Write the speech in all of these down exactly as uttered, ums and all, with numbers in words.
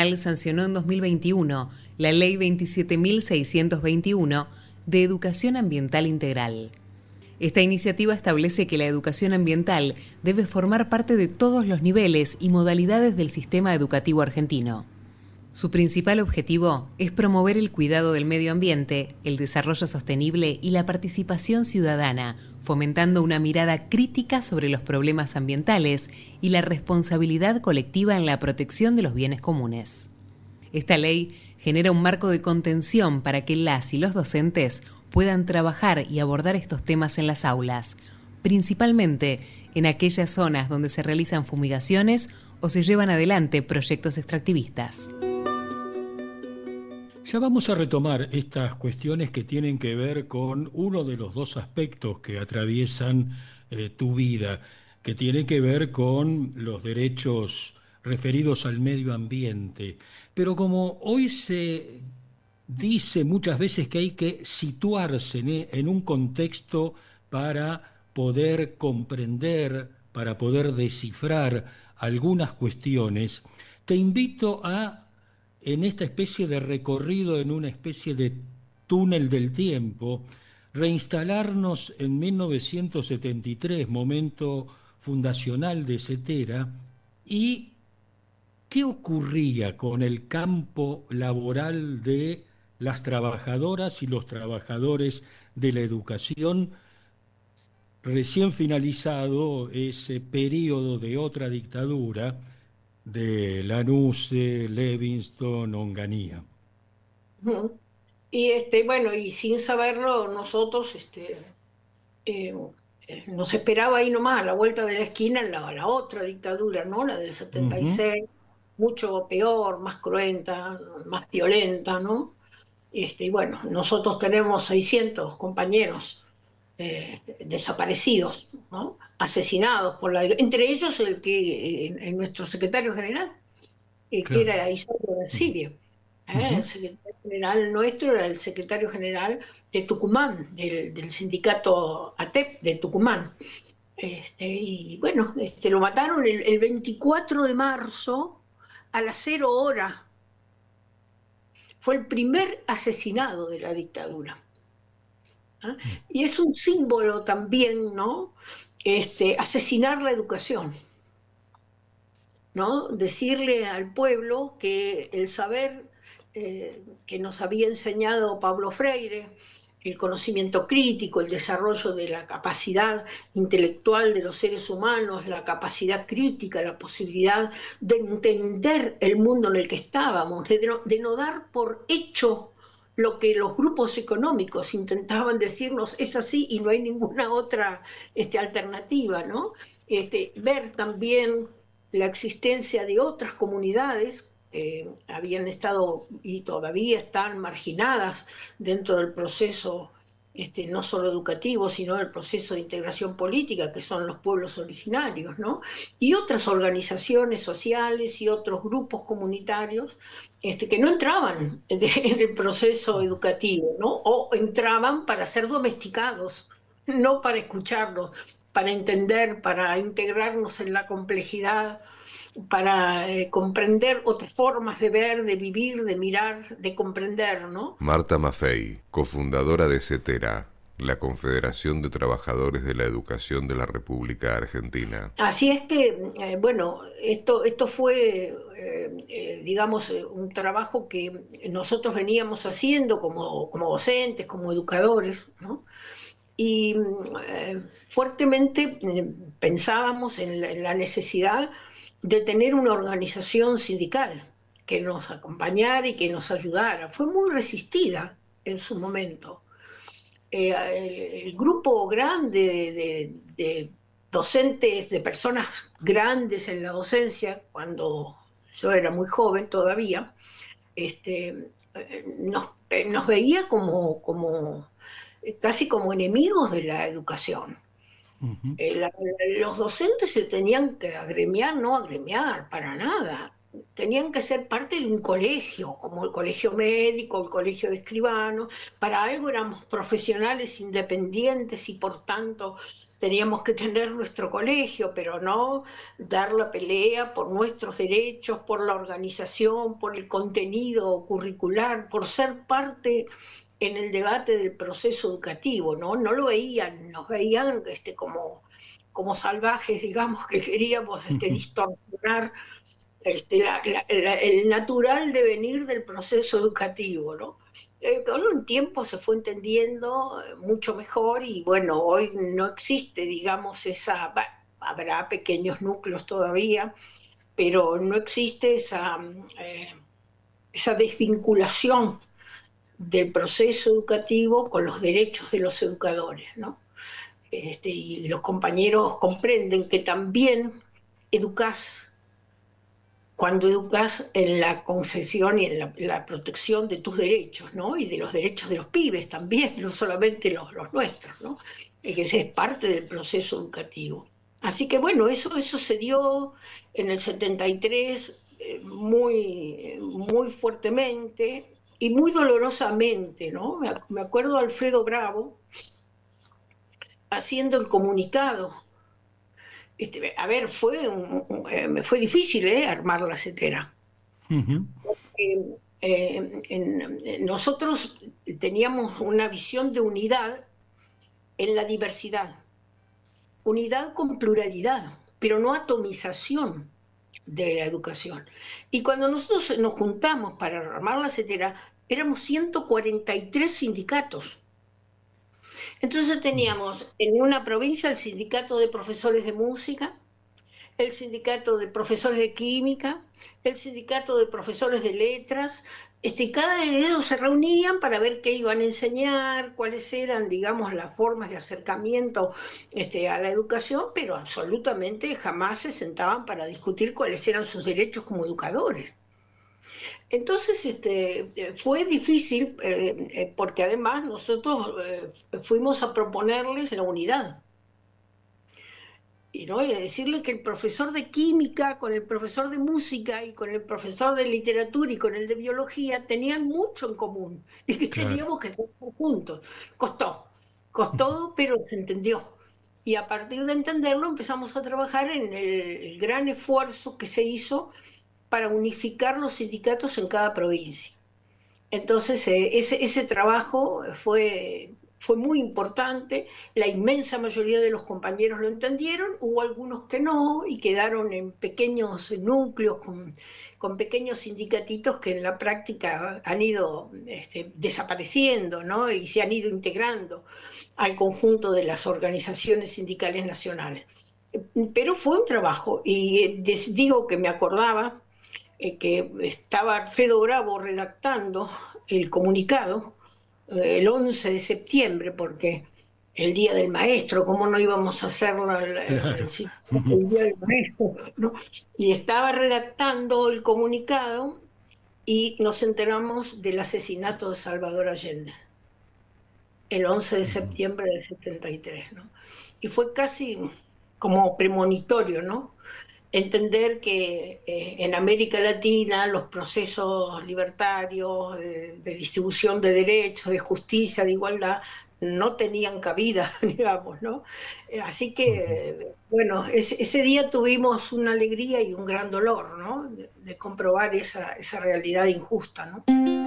Sancionó en dos mil veintiuno la Ley veintisiete mil seiscientos veintiuno de Educación Ambiental Integral. Esta iniciativa establece que la educación ambiental debe formar parte de todos los niveles y modalidades del sistema educativo argentino. Su principal objetivo es promover el cuidado del medio ambiente, el desarrollo sostenible y la participación ciudadana, fomentando una mirada crítica sobre los problemas ambientales y la responsabilidad colectiva en la protección de los bienes comunes. Esta ley genera un marco de contención para que las y los docentes puedan trabajar y abordar estos temas en las aulas, principalmente en aquellas zonas donde se realizan fumigaciones o se llevan adelante proyectos extractivistas. Ya vamos a retomar estas cuestiones que tienen que ver con uno de los dos aspectos que atraviesan eh, tu vida, que tiene que ver con los derechos referidos al medio ambiente. Pero como hoy se dice muchas veces que hay que situarse en, e- en un contexto para poder comprender, para poder descifrar algunas cuestiones, te invito a en esta especie de recorrido, en una especie de túnel del tiempo, reinstalarnos en mil novecientos setenta y tres, momento fundacional de Cetera, y qué ocurría con el campo laboral de las trabajadoras y los trabajadores de la educación, recién finalizado ese periodo de otra dictadura de Lanusse, Levingston, Onganía. Ujú. Y este, bueno, y sin saberlo, nosotros este, eh, eh, nos esperaba ahí nomás, a la vuelta de la esquina, la, la otra dictadura, ¿no? La del setenta y Ujú. seis mucho peor, más cruenta, más violenta, ¿no? Este, y bueno, nosotros tenemos seiscientos compañeros eh, desaparecidos, ¿no? Asesinados por la... Entre ellos el que, eh, nuestro secretario general, eh, que Claro. era Isidro de Ujú. Siria. ¿Eh? El Ujú. secretario general nuestro era el secretario general de Tucumán, del, del sindicato A T E P de Tucumán. Este, y bueno, este, lo mataron el, el veinticuatro de marzo a las cero horas. Fue el primer asesinado de la dictadura. ¿Eh? Y es un símbolo también, ¿no? Este, asesinar la educación, ¿no? Decirle al pueblo que el saber eh, que nos había enseñado Pablo Freire, el conocimiento crítico, el desarrollo de la capacidad intelectual de los seres humanos, la capacidad crítica, la posibilidad de entender el mundo en el que estábamos, de no, de no dar por hecho lo que los grupos económicos intentaban decirnos es así y no hay ninguna otra este, alternativa, ¿no? Este, ver también la existencia de otras comunidades que habían estado y todavía están marginadas dentro del proceso este, no solo educativo, sino del proceso de integración política, que son los pueblos originarios, ¿no? Y otras organizaciones sociales y otros grupos comunitarios este, que no entraban en el proceso educativo, ¿no? O entraban para ser domesticados, no para escucharlos, para entender, para integrarnos en la complejidad, para eh, comprender otras formas de ver, de vivir, de mirar, de comprender, ¿no? Marta Maffei, cofundadora de CETERA, la Confederación de Trabajadores de la Educación de la República Argentina. Así es que, eh, bueno, esto, esto fue, eh, eh, digamos, eh, un trabajo que nosotros veníamos haciendo como, como docentes, como educadores, ¿no? Y eh, fuertemente eh, pensábamos en la, en la necesidad de tener una organización sindical que nos acompañara y que nos ayudara. Fue muy resistida en su momento. Eh, el, el, grupo grande de, de, de, docentes, de personas grandes en la docencia, cuando yo era muy joven todavía, este, nos, nos veía como, como casi como enemigos de la educación. Ujú. Eh, la, los docentes se tenían que agremiar, no agremiar, para nada. Tenían que ser parte de un colegio, como el colegio médico, el colegio de escribanos. Para algo éramos profesionales independientes y por tanto teníamos que tener nuestro colegio, pero no dar la pelea por nuestros derechos, por la organización, por el contenido curricular, por ser parte en el debate del proceso educativo, ¿no? No lo veían, nos veían este, como, como salvajes, digamos, que queríamos este, distorsionar este, la, la, la, el natural devenir del proceso educativo, ¿no? Eh, con un tiempo se fue entendiendo mucho mejor y bueno, hoy no existe, digamos, esa, habrá pequeños núcleos todavía, pero no existe esa, eh, esa desvinculación del proceso educativo con los derechos de los educadores, ¿no? Este, y los compañeros comprenden que también educás cuando educas en la concesión y en la, la protección de tus derechos, ¿no? Y de los derechos de los pibes también, no solamente los, los nuestros, ¿no? Y que ese es parte del proceso educativo. Así que bueno, eso, eso se dio en el setenta y tres eh, muy, muy fuertemente y muy dolorosamente, ¿no? Me acuerdo de Alfredo Bravo haciendo el comunicado. Este, a ver, fue, un, un, eh, fue difícil ¿eh? armar la CETERA. Uh-huh. Porque, eh, en, en, nosotros teníamos una visión de unidad en la diversidad, unidad con pluralidad, pero no atomización de la educación. Y cuando nosotros nos juntamos para armar la CETERA, éramos ciento cuarenta y tres sindicatos. Entonces teníamos en una provincia el sindicato de profesores de música, el sindicato de profesores de química, el sindicato de profesores de letras, este, cada de ellos se reunían para ver qué iban a enseñar, cuáles eran, digamos, las formas de acercamiento este, a la educación, pero absolutamente jamás se sentaban para discutir cuáles eran sus derechos como educadores. Entonces este, fue difícil eh, porque además nosotros eh, fuimos a proponerles la unidad. Y no y a decirle que el profesor de química con el profesor de música y con el profesor de literatura y con el de biología tenían mucho en común y que claro. teníamos que estar juntos. Costó, costó, pero se entendió. Y a partir de entenderlo empezamos a trabajar en el gran esfuerzo que se hizo para unificar los sindicatos en cada provincia. Entonces, eh, ese, ese trabajo fue, fue muy importante, la inmensa mayoría de los compañeros lo entendieron, hubo algunos que no, y quedaron en pequeños núcleos, con, con pequeños sindicatitos que en la práctica han ido este, desapareciendo, ¿no? Y se han ido integrando al conjunto de las organizaciones sindicales nacionales. Pero fue un trabajo, y les digo que me acordaba que estaba Alfredo Bravo redactando el comunicado eh, el once de septiembre, porque el Día del Maestro, ¿cómo no íbamos a hacerlo el, el, el, el Día del Maestro? ¿No? Y estaba redactando el comunicado y nos enteramos del asesinato de Salvador Allende, el once de septiembre del setenta y tres, ¿no? Y fue casi como premonitorio, ¿no? Entender que eh, en América Latina los procesos libertarios de, de distribución de derechos, de justicia, de igualdad, no tenían cabida, digamos, ¿no? Así que, bueno, ese, ese día tuvimos una alegría y un gran dolor, ¿no? De, de comprobar esa, esa realidad injusta, ¿no?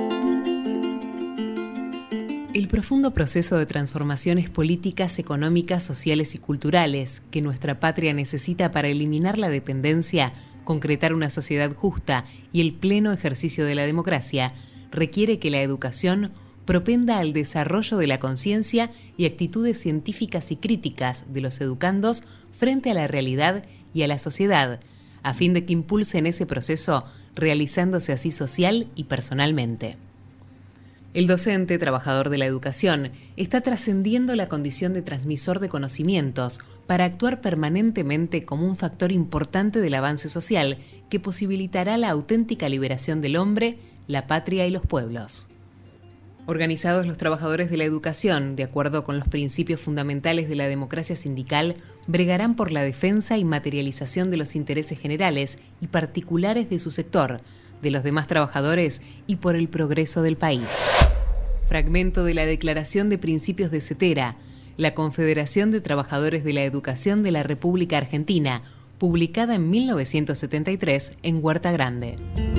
El profundo proceso de transformaciones políticas, económicas, sociales y culturales que nuestra patria necesita para eliminar la dependencia, concretar una sociedad justa y el pleno ejercicio de la democracia, requiere que la educación propenda al desarrollo de la conciencia y actitudes científicas y críticas de los educandos frente a la realidad y a la sociedad, a fin de que impulsen ese proceso, realizándose así social y personalmente. El docente, trabajador de la educación, está trascendiendo la condición de transmisor de conocimientos para actuar permanentemente como un factor importante del avance social que posibilitará la auténtica liberación del hombre, la patria y los pueblos. Organizados los trabajadores de la educación, de acuerdo con los principios fundamentales de la democracia sindical, bregarán por la defensa y materialización de los intereses generales y particulares de su sector, de los demás trabajadores y por el progreso del país. Fragmento de la Declaración de Principios de CETERA. la Confederación de Trabajadores de la Educación de la República Argentina, publicada en mil novecientos setenta y tres en Huerta Grande.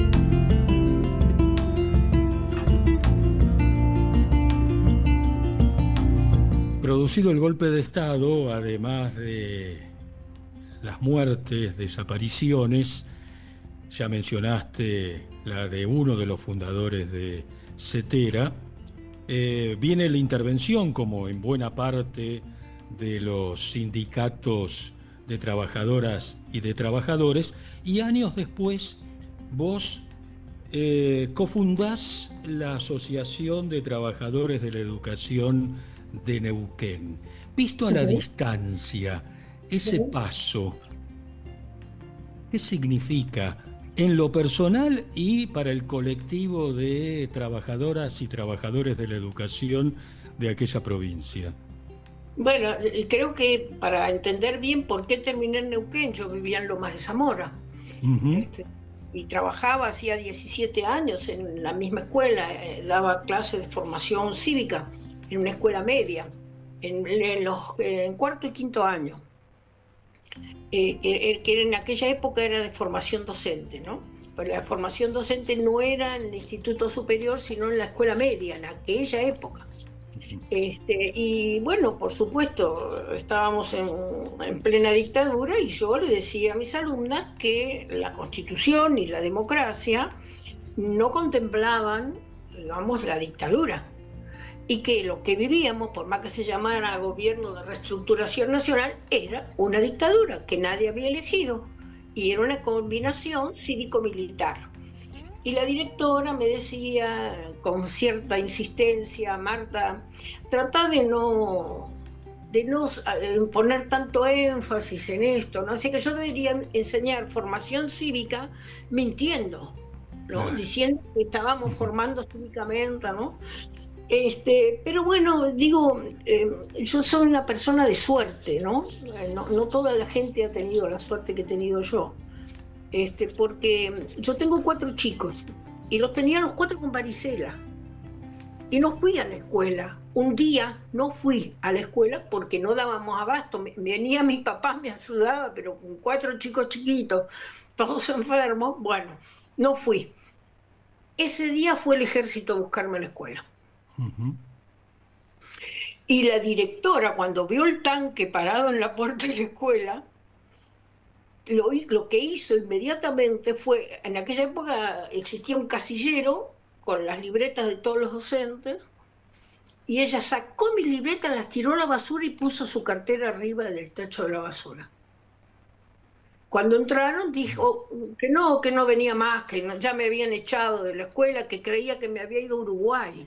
Producido el golpe de Estado, además de las muertes, desapariciones, ya mencionaste la de uno de los fundadores de CETERA, eh, viene la intervención, como en buena parte de los sindicatos de trabajadoras y de trabajadores, y años después vos eh, cofundás la Asociación de Trabajadores de la Educación de Neuquén. Visto a la distancia, ese paso, ¿qué significa en lo personal y para el colectivo de trabajadoras y trabajadores de la educación de aquella provincia? Bueno, creo que para entender bien por qué terminé en Neuquén, yo vivía en Lomas de Zamora. Uh-huh. este, y trabajaba hacía diecisiete años en la misma escuela, eh, daba clases de formación cívica en una escuela media, en, en, los, en cuarto y quinto año, eh, que, que en aquella época era de formación docente, ¿no? Pero la formación docente no era en el Instituto Superior, sino en la escuela media, en aquella época. Este, y bueno, por supuesto, estábamos en, en plena dictadura y yo le decía a mis alumnas que la Constitución y la democracia no contemplaban, digamos, la dictadura, y que lo que vivíamos, por más que se llamara gobierno de reestructuración nacional, era una dictadura que nadie había elegido y era una combinación cívico-militar. Y la directora me decía con cierta insistencia: Marta, trata de no, de no poner tanto énfasis en esto, ¿no? Así que yo debería enseñar formación cívica mintiendo, ¿no? Claro. Diciendo que estábamos formando cívicamente, ¿no? Este, pero bueno, digo, eh, yo soy una persona de suerte, ¿no? ¿no? No toda la gente ha tenido la suerte que he tenido yo. Este, porque yo tengo cuatro chicos y los tenía los cuatro con varicela y no fui a la escuela. Un día no fui a la escuela porque no dábamos abasto. Venía mi papá, me ayudaba, pero con cuatro chicos chiquitos, todos enfermos, bueno, no fui. Ese día fue el ejército a buscarme a la escuela. Uh-huh. Y la directora, cuando vio el tanque parado en la puerta de la escuela, Lo, lo que hizo inmediatamente fue, en aquella época existía un casillero con las libretas de todos los docentes, y ella sacó mis libretas, las tiró a la basura y puso su cartera arriba del techo de la basura. Cuando entraron dijo que no, que no venía más, que no, ya me habían echado de la escuela, que creía que me había ido a Uruguay.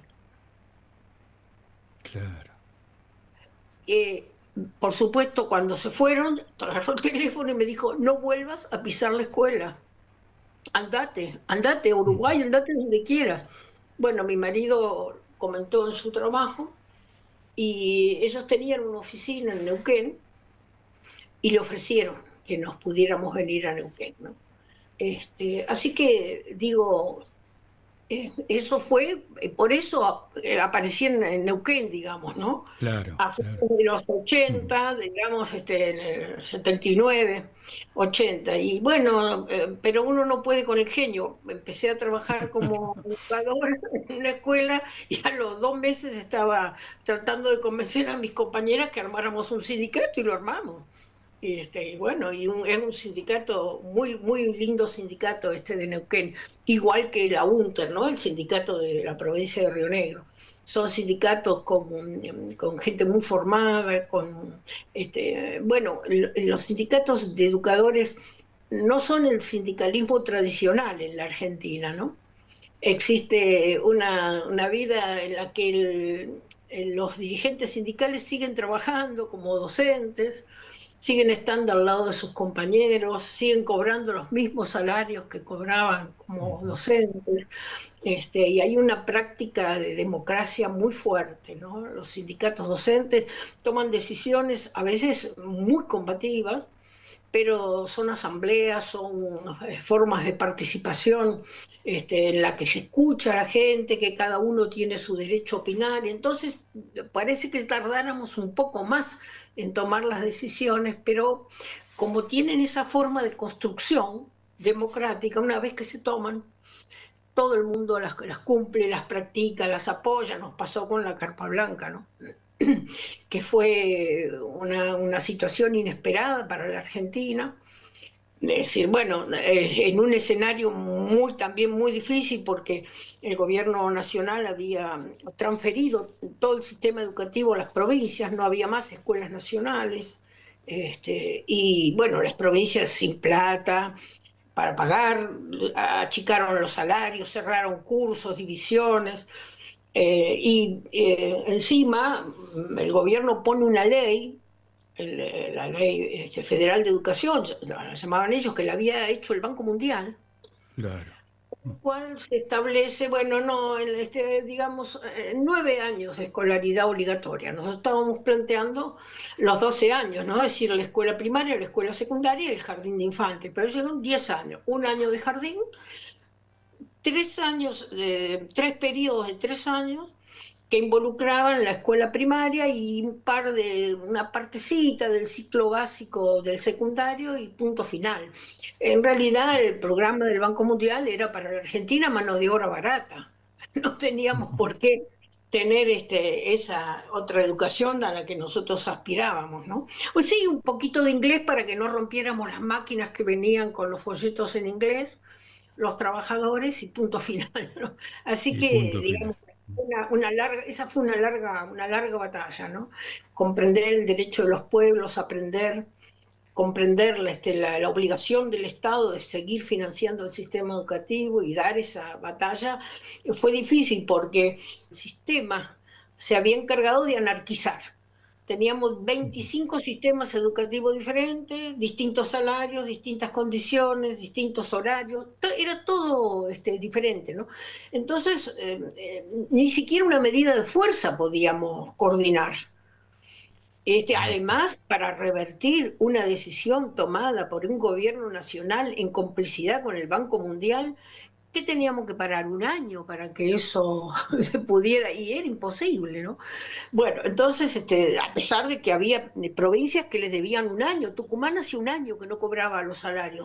Claro. Eh, Por supuesto, cuando se fueron, agarró el teléfono y me dijo: no vuelvas a pisar la escuela. Andate, andate a Uruguay, andate donde quieras. Bueno, mi marido comentó en su trabajo y ellos tenían una oficina en Neuquén y le ofrecieron que nos pudiéramos venir a Neuquén, ¿no? Este, así que, digo, eso fue, por eso aparecí en Neuquén, digamos, ¿no? Claro. A fines claro. de los ochenta, digamos, este, en el setenta y nueve, ochenta. Y bueno, eh, pero uno no puede con el genio. Empecé a trabajar como educadora en una escuela y a los dos meses estaba tratando de convencer a mis compañeras que armáramos un sindicato y lo armamos. Y, este, y bueno, y un, es un sindicato, muy muy lindo sindicato este de Neuquén, igual que la UNTER, ¿no? El sindicato de la provincia de Río Negro. Son sindicatos con, con gente muy formada, con este, bueno, los sindicatos de educadores no son el sindicalismo tradicional en la Argentina, ¿no? Existe una, una vida en la que el, el, los dirigentes sindicales siguen trabajando como docentes, siguen estando al lado de sus compañeros, siguen cobrando los mismos salarios que cobraban como docentes, este, y hay una práctica de democracia muy fuerte, ¿no? Los sindicatos docentes toman decisiones a veces muy combativas, pero son asambleas, son eh, formas de participación este, en la que se escucha a la gente, que cada uno tiene su derecho a opinar. Entonces, parece que tardáramos un poco más en tomar las decisiones, pero como tienen esa forma de construcción democrática, una vez que se toman, todo el mundo las, las cumple, las practica, las apoya. Nos pasó con la Carpa Blanca, ¿no? Que fue una, una situación inesperada para la Argentina. Es decir, bueno, en un escenario muy, también muy difícil, porque el gobierno nacional había transferido todo el sistema educativo a las provincias, no había más escuelas nacionales, este, y bueno, las provincias sin plata para pagar, achicaron los salarios, cerraron cursos, divisiones, eh, y eh, encima el gobierno pone una ley, el, la ley este, federal de educación, la llamaban ellos, que la había hecho el Banco Mundial, Claro. cual se establece, bueno, no, en este, digamos, eh, nueve años de escolaridad obligatoria. Nosotros estábamos planteando los doce años, ¿no? Es decir, la escuela primaria, la escuela secundaria y el jardín de infantes, pero llegaron diez años, un año de jardín, tres años, de, tres periodos de tres años, que involucraban la escuela primaria y un par de, una partecita del ciclo básico del secundario y punto final. En realidad el programa del Banco Mundial era para la Argentina mano de obra barata. No teníamos por qué tener este, esa otra educación a la que nosotros aspirábamos, ¿no? Pues sí, un poquito de inglés para que no rompiéramos las máquinas que venían con los folletos en inglés, los trabajadores y punto final, ¿no? Así Y que, punto final. digamos, una, una larga, esa fue una larga, una larga batalla, ¿no? Comprender el derecho de los pueblos, aprender, comprender la, este, la, la obligación del Estado de seguir financiando el sistema educativo y dar esa batalla fue difícil porque el sistema se había encargado de anarquizar. Teníamos veinticinco sistemas educativos diferentes, distintos salarios, distintas condiciones, distintos horarios, era todo este, diferente, ¿no? Entonces, eh, eh, ni siquiera una medida de fuerza podíamos coordinar. Este, además, para revertir una decisión tomada por un gobierno nacional en complicidad con el Banco Mundial, que teníamos que parar un año para que eso se pudiera, y era imposible, ¿no? Bueno, entonces, este, a pesar de que había provincias que les debían un año, Tucumán hace un año que no cobraba los salarios,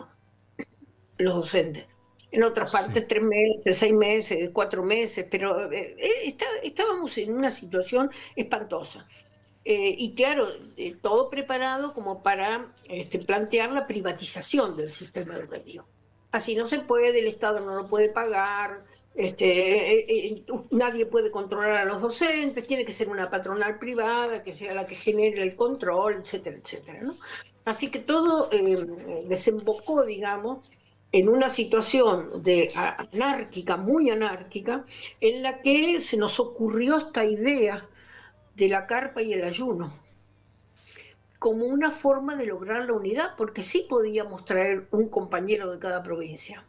los docentes. En otras Sí. partes, tres meses, seis meses, cuatro meses, pero eh, está, estábamos en una situación espantosa. Eh, y claro, eh, todo preparado como para este, plantear la privatización del sistema educativo. Así no se puede, el Estado no lo puede pagar, este, eh, eh, nadie puede controlar a los docentes, tiene que ser una patronal privada que sea la que genere el control, etcétera, etcétera, ¿no? Así que todo eh, desembocó, digamos, en una situación de anárquica, muy anárquica, en la que se nos ocurrió esta idea de la carpa y el ayuno, como una forma de lograr la unidad, porque sí podíamos traer un compañero de cada provincia,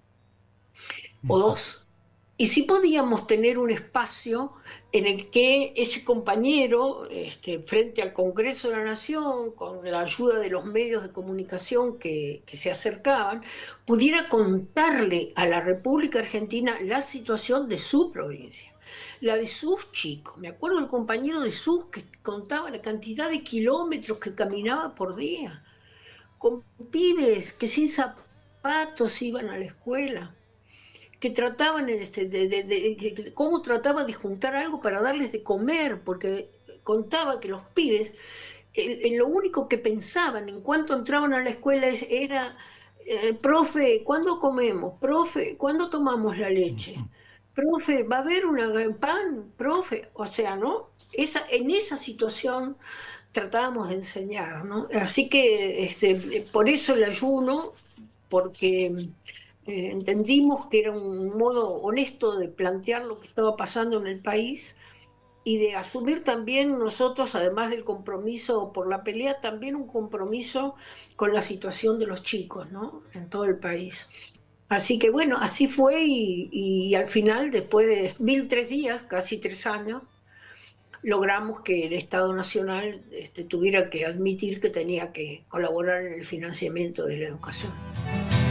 o dos, y sí podíamos tener un espacio en el que ese compañero, este, frente al Congreso de la Nación, con la ayuda de los medios de comunicación que, que se acercaban, pudiera contarle a la República Argentina la situación de su provincia, la de sus chicos. Me acuerdo del compañero de sus que contaba la cantidad de kilómetros que caminaba por día, con pibes que sin zapatos iban a la escuela, que trataban este, de, de, de, de cómo trataba de juntar algo para darles de comer, porque contaba que los pibes, en, en lo único que pensaban en cuanto entraban a la escuela es, era, eh, profe, ¿cuándo comemos? Profe, ¿cuándo tomamos la leche? Profe, ¿va a haber una pan? Profe, o sea, ¿no? Esa, en esa situación tratábamos de enseñar, ¿no? Así que este, por eso el ayuno, porque eh, entendimos que era un modo honesto de plantear lo que estaba pasando en el país y de asumir también nosotros, además del compromiso por la pelea, también un compromiso con la situación de los chicos, ¿no? En todo el país. Así que bueno, así fue y, y al final, después de mil tres días, casi tres años, logramos que el Estado Nacional este, tuviera que admitir que tenía que colaborar en el financiamiento de la educación.